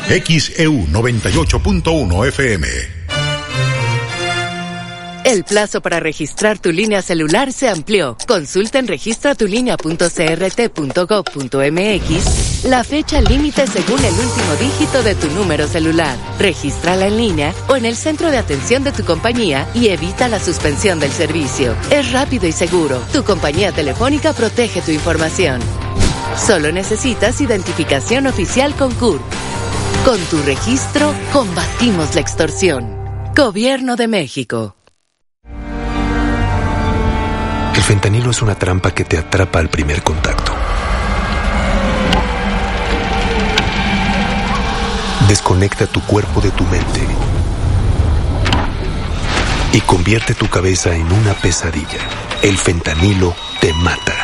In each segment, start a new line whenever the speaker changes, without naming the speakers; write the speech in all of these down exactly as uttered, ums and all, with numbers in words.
X E U noventa y ocho punto uno F M.
El plazo para registrar tu línea celular se amplió. Consulta en registra tu línea punto c r t punto gov punto m x la fecha límite según el último dígito de tu número celular. Regístrala en línea o en el centro de atención de tu compañía y evita la suspensión del servicio. Es rápido y seguro. Tu compañía telefónica protege tu información. Solo necesitas identificación oficial con C U R P. Con tu registro, combatimos la extorsión. Gobierno de México.
El fentanilo es una trampa que te atrapa al primer contacto. Desconecta tu cuerpo de tu mente y convierte tu cabeza en una pesadilla. El fentanilo te mata.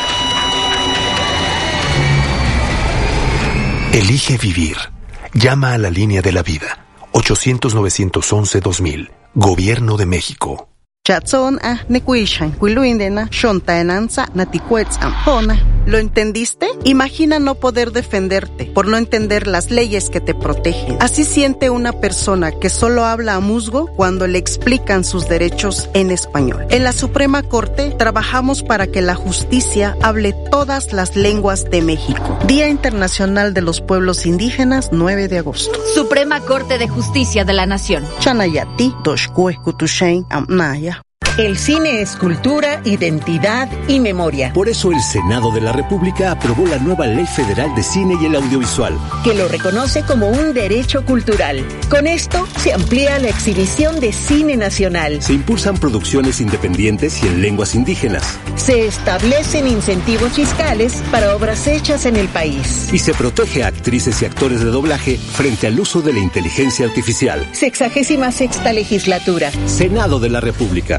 Elige vivir. Llama a la línea de la vida. ochocientos, novecientos once, dos mil. Gobierno de México.
Chatson a nekuishan kuiluindena shontaenanza natikuetzam hona. ¿Lo entendiste? Imagina no poder defenderte por no entender las leyes que te protegen. Así siente una persona que solo habla a musgo cuando le explican sus derechos en español. En la Suprema Corte trabajamos para que la justicia hable todas las lenguas de México. Día Internacional de los Pueblos Indígenas, nueve de agosto.
Suprema Corte de Justicia de la Nación.
Chanayati, Doshkue Kutushain Amnaya.
El cine es cultura, identidad y memoria.
Por eso el Senado de la República aprobó la nueva Ley Federal de Cine y el Audiovisual,
que lo reconoce como un derecho cultural. Con esto se amplía la exhibición de cine nacional.
Se impulsan producciones independientes y en lenguas indígenas.
Se establecen incentivos fiscales para obras hechas en el país.
Y se protege a actrices y actores de doblaje frente al uso de la inteligencia artificial.
Sexagésima sexta legislatura.
Senado de la República.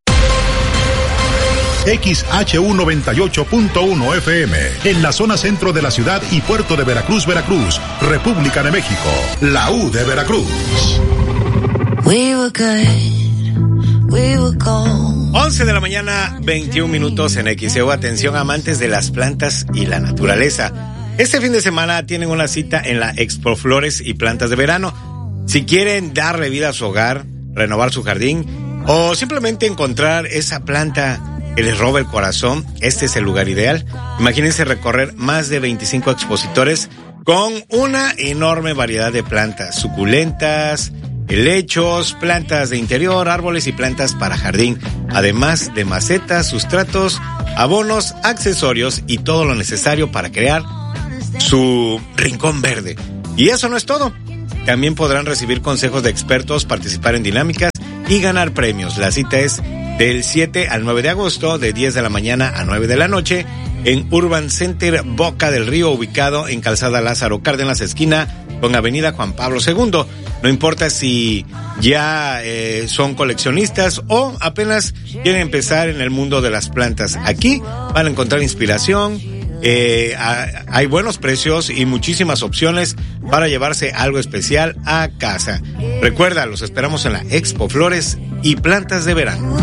X H U noventa y ocho punto uno F M, en la zona centro de la ciudad y puerto de Veracruz, Veracruz, República de México, la U de Veracruz.
We were good, we were gold.
once de la mañana, veintiún minutos en X E U. Atención, amantes de las plantas y la naturaleza. Este fin de semana tienen una cita en la Expo Flores y Plantas de Verano. Si quieren darle vida a su hogar, renovar su jardín o simplemente encontrar esa planta que les roba el corazón, este es el lugar ideal. Imagínense recorrer más de veinticinco expositores con una enorme variedad de plantas, suculentas, helechos, plantas de interior, árboles y plantas para jardín, además de macetas, sustratos, abonos, accesorios y todo lo necesario para crear su rincón verde. Y eso no es todo. También podrán recibir consejos de expertos, participar en dinámicas y ganar premios. La cita es del siete al nueve de agosto, de diez de la mañana a nueve de la noche, en Urban Center Boca del Río, ubicado en Calzada Lázaro Cárdenas, esquina con Avenida Juan Pablo segundo. No importa si ya eh, son coleccionistas o apenas quieren empezar en el mundo de las plantas. Aquí van a encontrar inspiración, eh, a, hay buenos precios y muchísimas opciones para llevarse algo especial a casa. Recuerda, los esperamos en la Expo Flores y Plantas de Verano.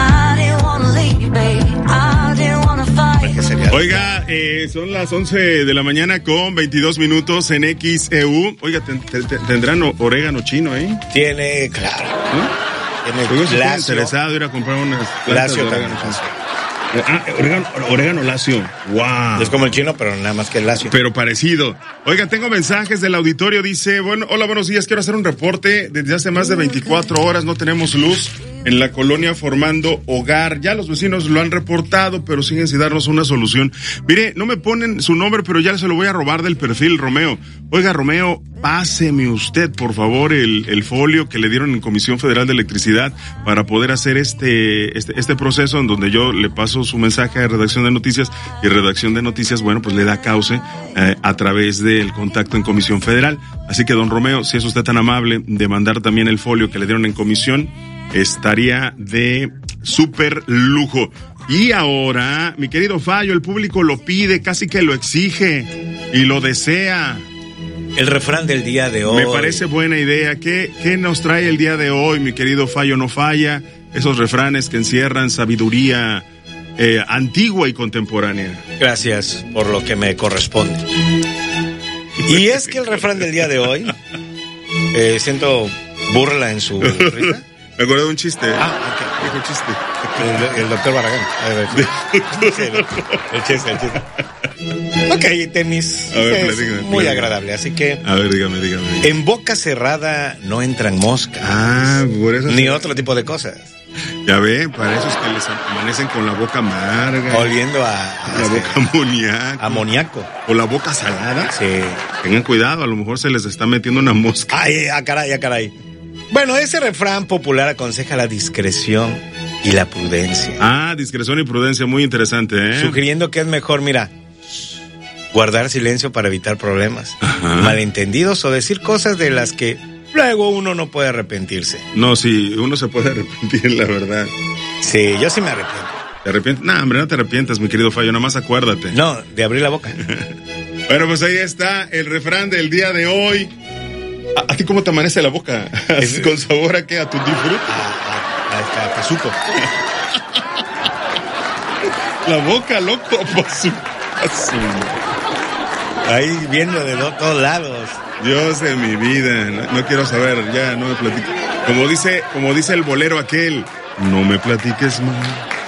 Oiga, eh, son las once de la mañana con veintidós minutos en X E U. Oiga, ten, ten, ¿tendrán orégano chino ahí?
Tiene, claro.
¿No?
Tiene
Oiga, si estoy
lacio.
interesado ir a comprar unas plantas
Lacio
de
también.
orégano. Ah, orégano, orégano lacio. Wow.
Es como el chino, pero nada más que el lacio.
Pero parecido. Oiga, tengo mensajes del auditorio. Dice, bueno, hola, buenos días. Quiero hacer un reporte. Desde hace más de veinticuatro horas no tenemos luz en la colonia Formando Hogar. Ya los vecinos lo han reportado, pero siguen sin darnos una solución. Mire, no me ponen su nombre, pero ya se lo voy a robar del perfil, Romeo. Oiga, Romeo, páseme usted, por favor, el, el folio que le dieron en Comisión Federal de Electricidad para poder hacer este, este, este proceso en donde yo le paso su mensaje a Redacción de Noticias y Redacción de Noticias, bueno, pues le da cauce eh, a través del contacto en Comisión Federal. Así que, don Romeo, si es usted tan amable de mandar también el folio que le dieron en comisión, estaría de súper lujo. Y ahora, mi querido Fallo, el público lo pide, casi que lo exige y lo desea.
El refrán del día de hoy.
Me parece buena idea. ¿Qué, qué nos trae el día de hoy, mi querido Fallo no falla? Esos refranes que encierran sabiduría eh, antigua y contemporánea.
Gracias por lo que me corresponde. Y es que el refrán del día de hoy, eh, siento burla en su risa.
Me acuerdo de un chiste.
Ah, ok.
Dijo chiste.
El, el doctor Barragán. A ver, sí, el chiste, el chiste. Ok, tenis. A ver, es dígame, muy dígame. agradable, así que.
A ver, dígame, dígame. dígame.
En boca cerrada no entran moscas.
Ah, por eso.
Ni otro tipo de cosas.
Ya ven, para eso es que les amanecen con la boca amarga.
Oliendo a... a
la
este,
boca amoníaco.
Amoníaco.
O la boca salada.
Sí.
Tengan cuidado, a lo mejor se les está metiendo una mosca.
Ay, ah, caray, ah, caray. Bueno, ese refrán popular aconseja la discreción y la prudencia.
Ah, discreción y prudencia, muy interesante, ¿eh?
Sugiriendo que es mejor, mira, guardar silencio para evitar problemas,
Ajá.
malentendidos o decir cosas de las que luego uno no puede arrepentirse.
No, sí, uno se puede arrepentir, la verdad.
Sí, yo sí me arrepiento.
¿Te arrepientes? No, hombre, no te arrepientas, mi querido Fallo, nada más acuérdate.
No, de abrir la boca.
Bueno, pues ahí está el refrán del día de hoy. ¿A, a ti cómo te amanece la boca? ¿Con sabor a qué? ¿A tutti frutti?
A, a, a Pazuco.
La boca, loco, Pazuco.
Ahí viendo de lo, todos lados.
Dios de mi vida, no, no quiero saber, ya no me platiques. Como dice, como dice el bolero aquel, no me platiques más.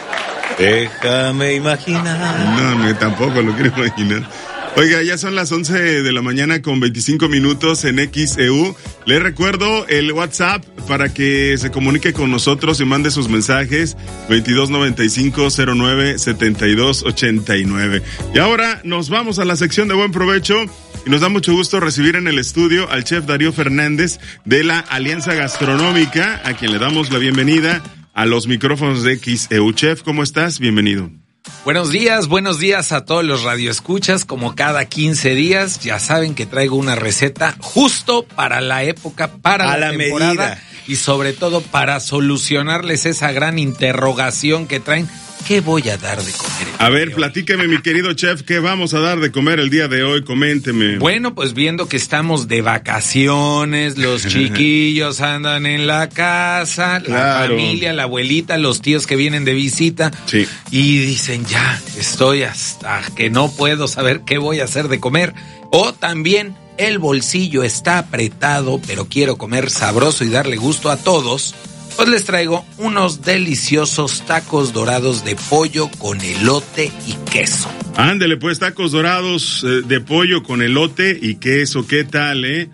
Déjame imaginar.
No, no, tampoco lo quiero imaginar. Oiga, ya son las once de la mañana con veinticinco minutos en X E U. Les recuerdo el WhatsApp para que se comunique con nosotros y mande sus mensajes. veintidós noventa y cinco cero nueve setenta y dos ochenta y nueve. Y ahora nos vamos a la sección de Buen Provecho y nos da mucho gusto recibir en el estudio al chef Darío Fernández de la Alianza Gastronómica, a quien le damos la bienvenida a los micrófonos de X E U. Chef, ¿cómo estás? Bienvenido.
Buenos días, buenos días a todos los radioescuchas. Como cada quince días, ya saben que traigo una receta justo para la época, para
a
la,
la
temporada
medida.
Y sobre todo para solucionarles esa gran interrogación que traen. ¿Qué voy a dar de comer?
A ver, platíqueme, mi querido chef, ¿qué vamos a dar de comer el día de hoy? Coménteme.
Bueno, pues viendo que estamos de vacaciones, los chiquillos andan en la casa,
Claro.
la familia, la abuelita, los tíos que vienen de visita.
Sí.
Y dicen, ya, estoy hasta que no puedo saber qué voy a hacer de comer. O también, el bolsillo está apretado, pero quiero comer sabroso y darle gusto a todos. Pues les traigo unos deliciosos tacos dorados de pollo con elote y queso.
Ándele, pues, tacos dorados eh, de pollo con elote y queso, ¿qué tal, eh?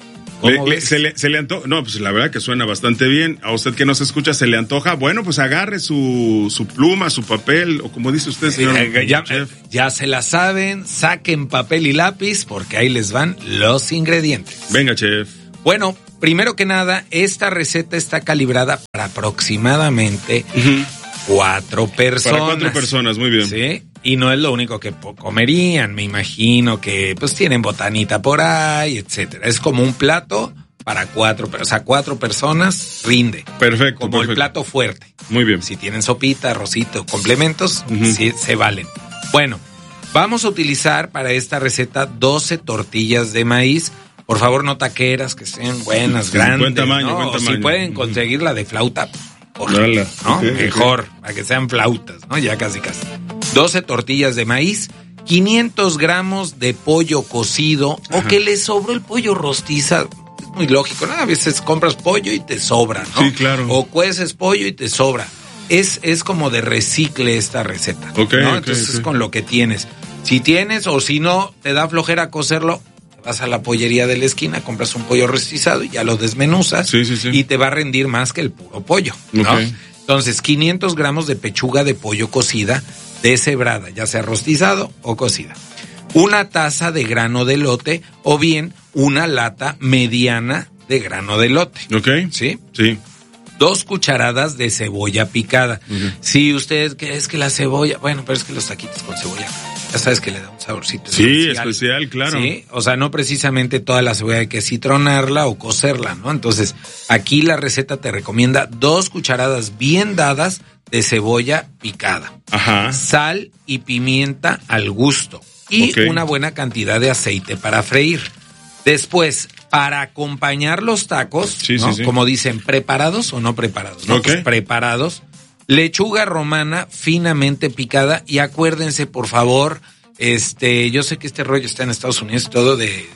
Le, le, se, le, se le antoja, no, pues la verdad que suena bastante bien. A usted que nos escucha, se le antoja. Bueno, pues agarre su, su pluma, su papel, o como dice usted, señor.
Sí, ya, ya se la saben, saquen papel y lápiz, porque ahí les van los ingredientes.
Venga, chef.
Bueno, primero que nada, esta receta está calibrada para aproximadamente uh-huh. cuatro personas.
Para cuatro personas, muy bien.
Sí, y no es lo único que comerían, me imagino que pues tienen botanita por ahí, etcétera. Es como un plato para cuatro, o sea, cuatro personas rinde.
Perfecto.
Como
perfecto.
el plato fuerte.
Muy bien.
Si tienen sopita, arrocito, complementos,
uh-huh.
sí, se valen. Bueno, vamos a utilizar para esta receta doce tortillas de maíz. Por favor, no taqueras, que sean buenas, sí, grandes.
Buen tamaño,
¿no?
buen tamaño.
Si pueden conseguir la de flauta, por,
¿no?
Okay, mejor,
okay.
Para que sean flautas, ¿no? Ya casi casi. doce tortillas de maíz, quinientos gramos de pollo cocido. Ajá. O que le sobró el pollo rostiza. Es muy lógico, ¿no? A veces compras pollo y te sobra, ¿no?
Sí, claro.
O cueces pollo y te sobra. Es, es como de recicle esta receta,
okay,
¿no?
Okay,
Entonces
okay.
es con lo que tienes. Si tienes o si no, te da flojera cocerlo, vas a la pollería de la esquina, compras un pollo rostizado y ya lo desmenuzas.
Sí, sí, sí.
Y te va a rendir más que el puro pollo, ¿no?
Okay.
Entonces, quinientos gramos de pechuga de pollo cocida, deshebrada, ya sea rostizado o cocida. Una taza de grano de elote o bien una lata mediana de grano de elote.
Ok.
¿Sí?
Sí.
Dos cucharadas de cebolla picada.
Uh-huh.
Si usted cree es que la cebolla, bueno, pero es que los taquitos con cebolla, ya sabes que le da un saborcito
sí,
especial.
especial, claro.
Sí, o sea, no precisamente toda la cebolla hay que citronarla o cocerla, ¿no? Entonces, aquí la receta te recomienda dos cucharadas bien dadas de cebolla picada.
Ajá.
Sal y pimienta al gusto. Y
okay.
una buena cantidad de aceite para freír. Después, para acompañar los tacos,
sí,
¿no?
sí, sí.
Como dicen, ¿preparados o no preparados? ¿no?
Okay.
Pues preparados. Lechuga romana finamente picada y acuérdense, por favor, este, yo sé que este rollo está en Estados Unidos y todo de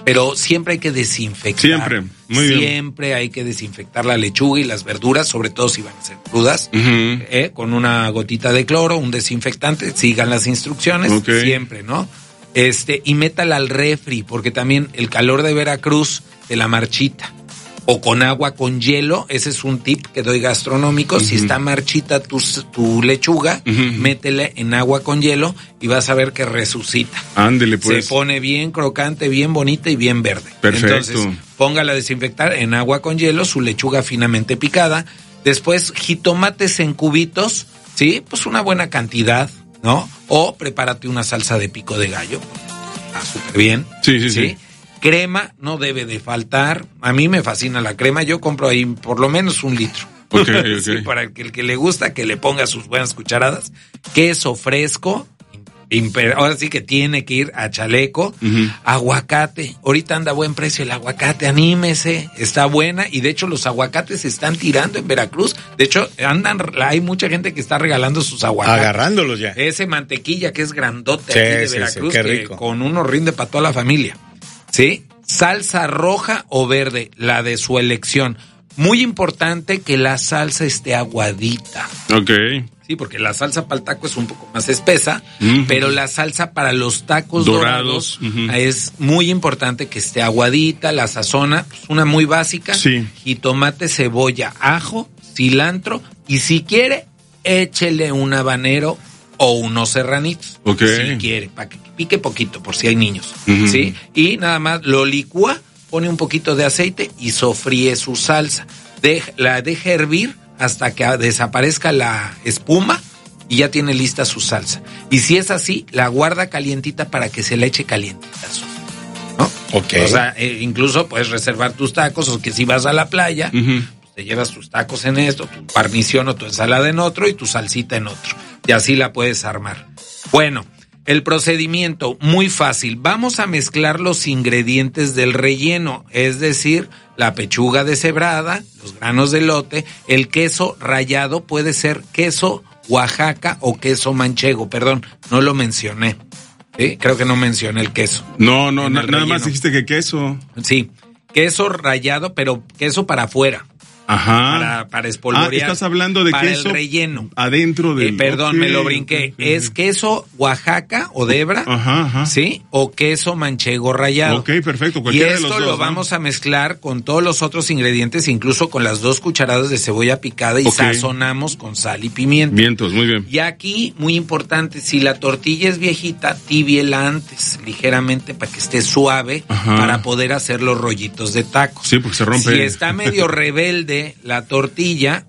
pero siempre hay que desinfectar.
Siempre, muy bien.
Siempre hay que desinfectar la lechuga y las verduras, sobre todo si van a ser crudas, uh-huh. eh, con una gotita de cloro, un desinfectante, sigan las instrucciones, okay. siempre, ¿no? Este, y métala al refri, porque también el calor de Veracruz te la marchita. O con agua con hielo, ese es un tip que doy gastronómico. Uh-huh. Si está marchita tu, tu lechuga, uh-huh. métele en agua con hielo y vas a ver que resucita.
Ándele, pues.
Se pone bien crocante, bien bonita y bien verde.
Perfecto.
Entonces, póngala a desinfectar en agua con hielo, su lechuga finamente picada. Después, jitomates en cubitos, ¿sí? Pues una buena cantidad, ¿no? O prepárate una salsa de pico de gallo. Está súper bien.
Sí, sí, sí. ¿sí?
Crema no debe de faltar. A mí me fascina la crema. Yo compro ahí por lo menos un litro.
Okay, okay.
Sí, para el que, el que le gusta, que le ponga sus buenas cucharadas. Queso fresco. Imper- ahora sí que tiene que ir a chaleco. Uh-huh. Aguacate. Ahorita anda a buen precio el aguacate. Anímese. Está buena. Y de hecho los aguacates se están tirando en Veracruz. De hecho, andan, hay mucha gente que está regalando sus aguacates.
Agarrándolos ya.
Ese mantequilla que es grandote
sí,
aquí de
sí,
Veracruz.
Sí, qué
que
rico.
Con uno rinde para toda la familia. ¿Sí? Salsa roja o verde, la de su elección. Muy importante que la salsa esté aguadita.
Ok.
Sí, porque la salsa para el taco es un poco más espesa, uh-huh. pero la salsa para los tacos dorados, dorados uh-huh. es muy importante que esté aguadita, la sazona, pues una muy básica.
Sí.
Jitomate, cebolla, ajo, cilantro y si quiere, échele un habanero o unos serranitos,
okay.
si quiere, para que pique poquito, por si hay niños,
uh-huh.
¿sí? Y nada más lo licúa, pone un poquito de aceite y sofríe su salsa. De, la deja hervir hasta que desaparezca la espuma y ya tiene lista su salsa. Y si es así, la guarda calientita para que se le eche calientita, ¿no?
Okay.
O sea, eh, incluso puedes reservar tus tacos, o que si vas a la playa,
uh-huh.
pues te llevas tus tacos en esto, tu guarnición o tu ensalada en otro y tu salsita en otro. Y así la puedes armar. Bueno, el procedimiento, muy fácil. Vamos a mezclar los ingredientes del relleno, es decir, la pechuga deshebrada, los granos de elote, el queso rallado, puede ser queso Oaxaca o queso manchego, perdón, no lo mencioné. ¿Sí? Creo que no mencioné el queso.
No, no, na- nada más dijiste que queso.
Sí, queso rallado, pero queso para afuera.
Ajá.
Para, para espolvorear.
Ah, estás hablando de
para
queso.
el relleno.
Adentro del.
Eh, perdón,
okay,
me lo brinqué.
Okay,
es queso Oaxaca o Debra.
Ajá, ajá.
¿Sí? O queso manchego rallado.
Ok, perfecto.
Y esto
de los dos,
lo
¿no?
vamos a mezclar con todos los otros ingredientes, incluso con las dos cucharadas de cebolla picada y
okay.
sazonamos con sal y pimienta.
Vientos, muy bien.
Y aquí, muy importante, si la tortilla es viejita, tíbiela antes, ligeramente, para que esté suave, ajá. para poder hacer los rollitos de tacos.
Sí, porque se rompe.
Si está medio rebelde la tortilla,